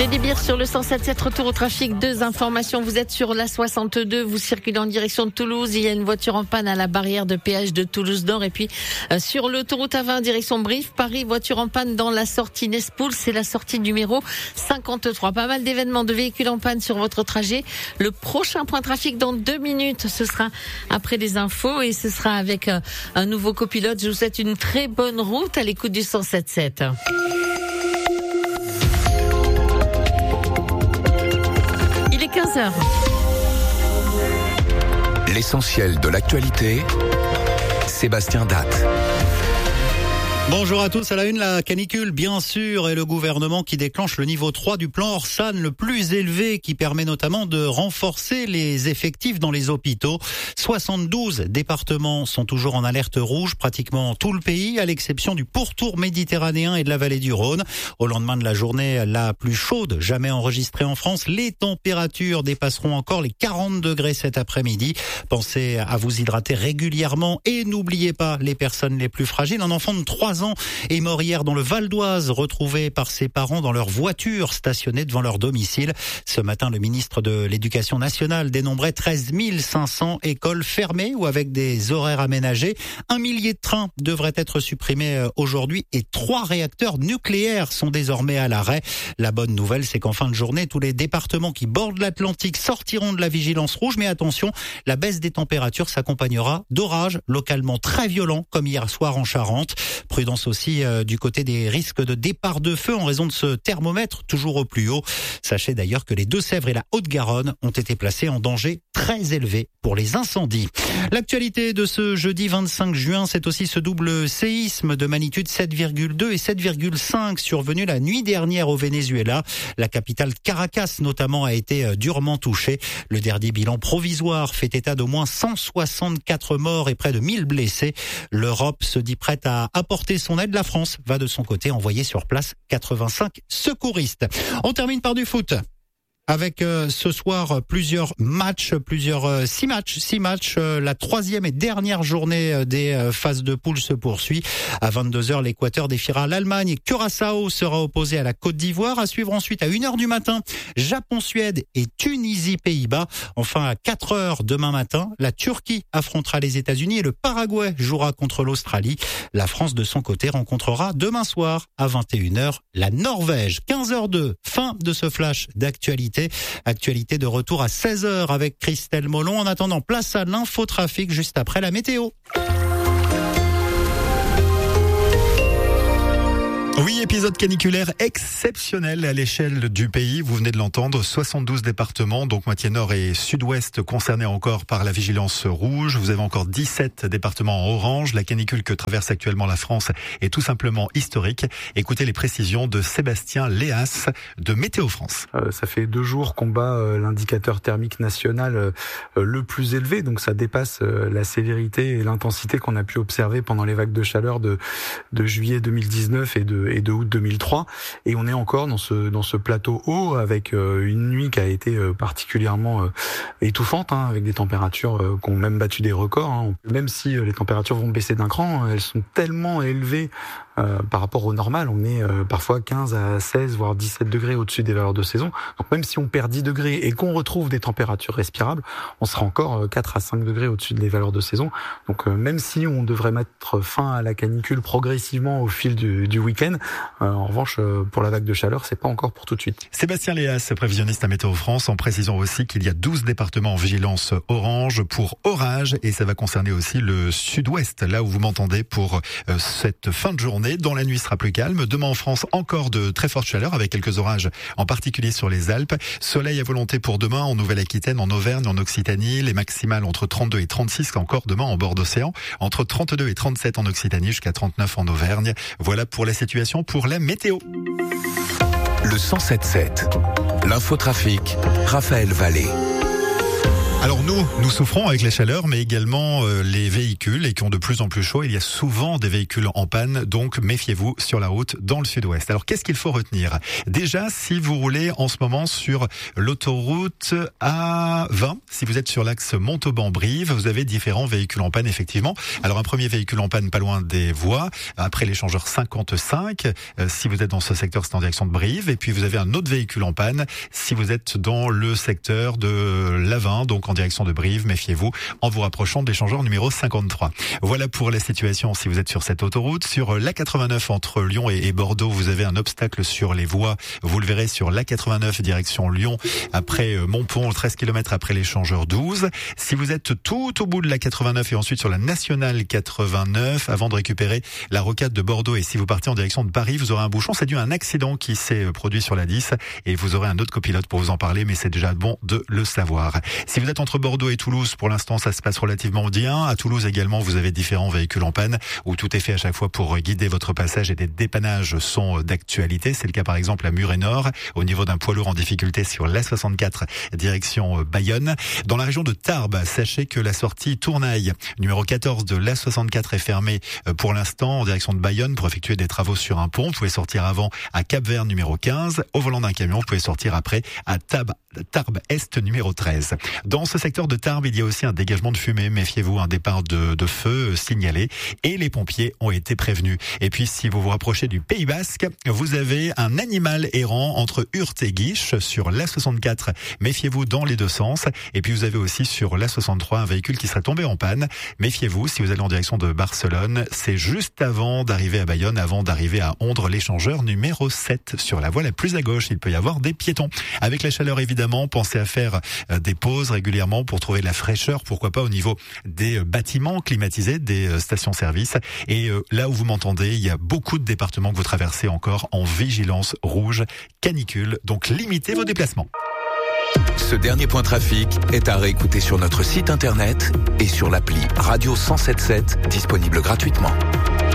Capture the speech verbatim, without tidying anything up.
Teddy Beer sur le cent sept sept, retour au trafic. Deux informations. Vous êtes sur la soixante-deux, vous circulez en direction de Toulouse. Il y a une voiture en panne à la barrière de péage de Toulouse-Nord. Et puis, euh, sur l'autoroute A vingt, direction Brive, Paris, voiture en panne dans la sortie Nespoul. C'est la sortie numéro cinquante-trois. Pas mal d'événements de véhicules en panne sur votre trajet. Le prochain point trafic dans deux minutes, ce sera après les infos et ce sera avec euh, un nouveau copilote. Je vous souhaite une très bonne route à l'écoute du cent sept sept. Il est quinze heures. L'essentiel de l'actualité, Sébastien Datte. Bonjour à tous, à la une, la canicule bien sûr et le gouvernement qui déclenche le niveau trois du plan Orsan, le plus élevé, qui permet notamment de renforcer les effectifs dans les hôpitaux. soixante-douze départements sont toujours en alerte rouge, pratiquement tout le pays, à l'exception du pourtour méditerranéen et de la vallée du Rhône. Au lendemain de la journée la plus chaude jamais enregistrée en France, les températures dépasseront encore les quarante degrés cet après-midi. Pensez à vous hydrater régulièrement et n'oubliez pas les personnes les plus fragiles. Un enfant de trois ans est mort hier dans le Val d'Oise, retrouvé par ses parents dans leur voiture stationnée devant leur domicile. Ce matin, le ministre de l'Éducation nationale dénombrait treize mille cinq cents écoles fermées ou avec des horaires aménagés. Un millier de trains devraient être supprimés aujourd'hui et trois réacteurs nucléaires sont désormais à l'arrêt. La bonne nouvelle, c'est qu'en fin de journée, tous les départements qui bordent l'Atlantique sortiront de la vigilance rouge. Mais attention, la baisse des températures s'accompagnera d'orages localement très violents, comme hier soir en Charente. Prudence aussi euh, du côté des risques de départ de feu en raison de ce thermomètre toujours au plus haut. Sachez d'ailleurs que les Deux-Sèvres et la Haute-Garonne ont été placés en danger très élevé pour les incendies. L'actualité de ce jeudi vingt-cinq juin, c'est aussi ce double séisme de magnitude sept virgule deux et sept virgule cinq survenu la nuit dernière au Venezuela. La capitale Caracas notamment a été durement touchée. Le dernier bilan provisoire fait état d'au moins cent soixante-quatre morts et près de mille blessés. L'Europe se dit prête à apporter son aide. La France va de son côté envoyer sur place quatre-vingt-cinq secouristes. On termine par du foot. Avec euh, ce soir plusieurs matchs, plusieurs euh, six matchs, six matchs. Euh, la troisième et dernière journée euh, des euh, phases de poule se poursuit. À vingt-deux heures, l'Équateur défiera l'Allemagne et Curaçao sera opposé à la Côte d'Ivoire. À suivre ensuite à une heure du matin, Japon-Suède et Tunisie-Pays-Bas. Enfin à quatre heures demain matin, la Turquie affrontera les États-Unis et le Paraguay jouera contre l'Australie. La France de son côté rencontrera demain soir à vingt et une heures la Norvège. quinze heures deux, fin de ce flash d'actualité. Actualité de retour à seize heures avec Christelle Molon. En attendant, place à l'infotrafic juste après la météo. Oui, épisode caniculaire exceptionnel à l'échelle du pays. Vous venez de l'entendre, soixante-douze départements, donc moitié nord et sud-ouest concernés encore par la vigilance rouge. Vous avez encore dix-sept départements en orange. La canicule que traverse actuellement la France est tout simplement historique. Écoutez les précisions de Sébastien Léas de Météo France. Euh, ça fait deux jours qu'on bat euh, l'indicateur thermique national euh, le plus élevé, donc ça dépasse euh, la sévérité et l'intensité qu'on a pu observer pendant les vagues de chaleur de, de juillet deux mille dix-neuf et de et de août deux mille trois, et on est encore dans ce dans ce plateau haut avec euh, une nuit qui a été euh, particulièrement euh, étouffante, hein, avec des températures euh, qui ont même battu des records, hein. Même si euh, les températures vont baisser d'un cran, elles sont tellement élevées euh, par rapport au normal. On est euh, parfois quinze à seize voire dix-sept degrés au-dessus des valeurs de saison. Donc même si on perd dix degrés et qu'on retrouve des températures respirables, on sera encore euh, quatre à cinq degrés au-dessus des valeurs de saison. Donc euh, même si on devrait mettre fin à la canicule progressivement au fil du, du week-end, Euh, en revanche, euh, pour la vague de chaleur, c'est pas encore pour tout de suite. Sébastien Léas, prévisionniste à Météo France, en précisant aussi qu'il y a douze départements en vigilance orange pour orage, et ça va concerner aussi le sud-ouest, là où vous m'entendez pour euh, cette fin de journée. Dans la nuit, sera plus calme. Demain en France, encore de très fortes chaleurs avec quelques orages, en particulier sur les Alpes. Soleil à volonté pour demain en Nouvelle-Aquitaine, en Auvergne, en Occitanie. Les maximales entre trente-deux et trente-six encore demain en bord d'océan. Entre trente-deux et trente-sept en Occitanie, jusqu'à trente-neuf en Auvergne. Voilà pour la situation pour la météo. Le cent sept sept, l'infotrafic, Raphaël Vallée. Alors nous, nous souffrons avec la chaleur, mais également euh, les véhicules et qui ont de plus en plus chaud. Il y a souvent des véhicules en panne, donc méfiez-vous sur la route dans le sud-ouest. Alors qu'est-ce qu'il faut retenir ? Déjà, si vous roulez en ce moment sur l'autoroute A vingt, si vous êtes sur l'axe Montauban-Brive, vous avez différents véhicules en panne effectivement. Alors un premier véhicule en panne pas loin des voies, après l'échangeur cinquante-cinq, euh, si vous êtes dans ce secteur, c'est en direction de Brive. Et puis vous avez un autre véhicule en panne si vous êtes dans le secteur de l'A vingt, donc en direction de Brive, méfiez-vous en vous rapprochant de l'échangeur numéro cinquante-trois. Voilà pour la situation si vous êtes sur cette autoroute. Sur l'A quatre-vingt-neuf entre Lyon et Bordeaux, vous avez un obstacle sur les voies. Vous le verrez sur l'A quatre-vingt-neuf direction Lyon, après Montpont, treize kilomètres après l'échangeur douze. Si vous êtes tout au bout de l'A quatre-vingt-neuf et ensuite sur la nationale quatre-vingt-neuf, avant de récupérer la rocade de Bordeaux, et si vous partez en direction de Paris, vous aurez un bouchon. C'est dû à un accident qui s'est produit sur la dix et vous aurez un autre copilote pour vous en parler, mais c'est déjà bon de le savoir. Si vous êtes entre Bordeaux et Toulouse, pour l'instant, ça se passe relativement bien. À Toulouse également, vous avez différents véhicules en panne où tout est fait à chaque fois pour guider votre passage et des dépannages sont d'actualité. C'est le cas par exemple à Muret-Nord, au niveau d'un poids lourd en difficulté sur l'A soixante-quatre direction Bayonne. Dans la région de Tarbes, sachez que la sortie Tournaille numéro quatorze de l'A soixante-quatre est fermée pour l'instant en direction de Bayonne pour effectuer des travaux sur un pont. Vous pouvez sortir avant à Cap-Vert numéro quinze. Au volant d'un camion, vous pouvez sortir après à Tarbes, Tarbes Est numéro treize. Dans ce secteur de Tarbes, il y a aussi un dégagement de fumée. Méfiez-vous, un départ de, de feu signalé et les pompiers ont été prévenus. Et puis, si vous vous rapprochez du Pays Basque, vous avez un animal errant entre Urte et Guiche sur l'A soixante-quatre. Méfiez-vous dans les deux sens. Et puis, vous avez aussi sur l'A soixante-trois un véhicule qui serait tombé en panne. Méfiez-vous, si vous allez en direction de Barcelone, c'est juste avant d'arriver à Bayonne, avant d'arriver à Ondre, l'échangeur numéro sept. Sur la voie la plus à gauche, il peut y avoir des piétons. Avec la chaleur, évidemment, pensez à faire des pauses régulièrement pour trouver de la fraîcheur, pourquoi pas au niveau des bâtiments climatisés, des stations-service. Et là où vous m'entendez, il y a beaucoup de départements que vous traversez encore en vigilance rouge canicule, donc limitez vos déplacements. Ce dernier point trafic est à réécouter sur notre site internet et sur l'appli Radio cent soixante-dix-sept, disponible gratuitement.